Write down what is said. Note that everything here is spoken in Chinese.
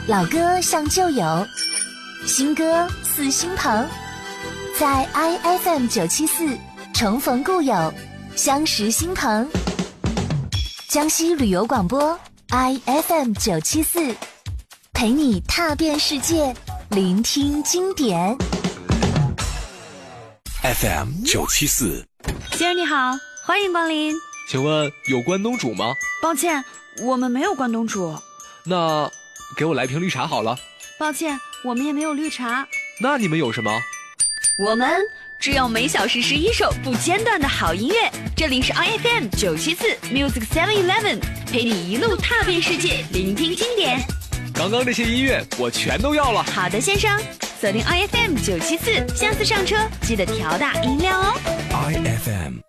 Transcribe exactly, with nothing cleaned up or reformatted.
老歌像旧友，新歌似新朋，在 I F M 九七四重逢故友，相识新朋。江西旅游广播 I F M 九七四，陪你踏遍世界，聆听经典。 F M 九七四， 先生你好，欢迎光临。 请问有关东煮吗？ 抱歉，我们没有关东煮。 那给我来瓶绿茶好了。 抱歉，我们也没有绿茶。 那你们有什么？ 我们只有每小时十一首不间断的好音乐。这里是 I F M 九七四 Music Seven Eleven， 陪你一路踏遍世界，聆听经典。 刚刚这些音乐我全都要了。 好的，先生，锁定 I F M 九七四，下次上车记得调大音量哦。 I F M